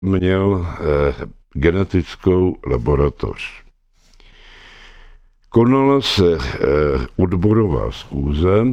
měl genetickou laboratoř. Konala se odborová schůze,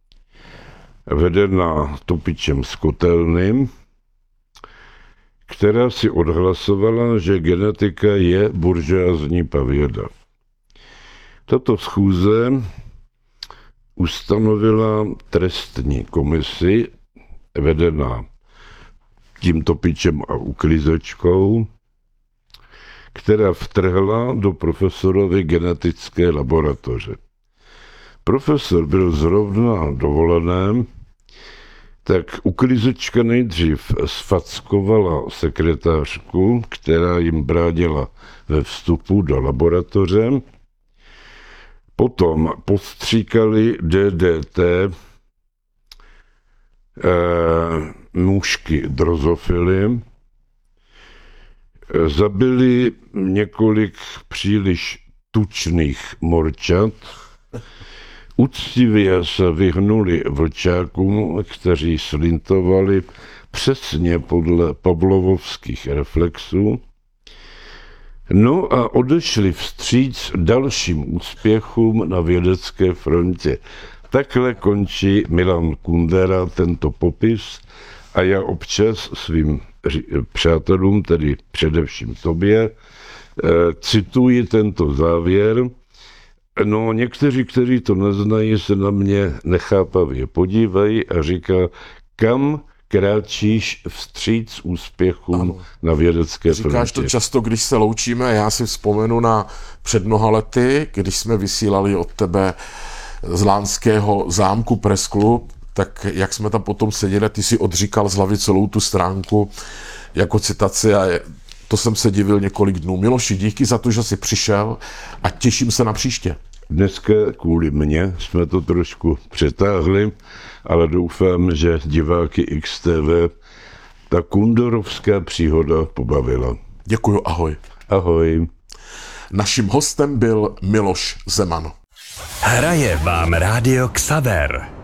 vedená Topičem z Kotelny, která si odhlasovala, že genetika je buržoazní pavěda. Tato schůze ustanovila trestní komisi, vedená tím Topičem a Uklízečkou, která vtrhla do profesorovy genetické laboratoře. Profesor byl zrovna dovoleném, tak Uklízečka nejdřív sfackovala sekretářku, která jim bránila ve vstupu do laboratoře. Potom postříkali DDT nůžky drozofily, zabili několik příliš tučných morčat, úctivě se vyhnuli vlčákům, kteří slintovali přesně podle pavlovovských reflexů, no a odešli vstříc dalším úspěchům na vědecké frontě. Takhle končí Milan Kundera tento popis a já občas svým přátelům, tedy především tobě, cituji tento závěr. No, někteří, kteří to neznají, se na mě nechápavě podívají a říká, kam kráčíš vstříc úspěchům na vědecké frontě. Říkáš to často, když se loučíme. Já si vzpomenu na před mnoha lety, když jsme vysílali od tebe z Lánského zámku Press Club, tak jak jsme tam potom seděli, ty si odříkal z hlavy celou tu stránku jako citaci a to jsem se divil několik dnů. Miloši, díky za to, že jsi přišel a těším se na příště. Dneska kvůli mně jsme to trošku přetáhli, ale doufám, že diváky XTV ta kunderovská příhoda pobavila. Děkuju, ahoj. Ahoj. Naším hostem byl Miloš Zeman. Hraje vám Rádio Xaver.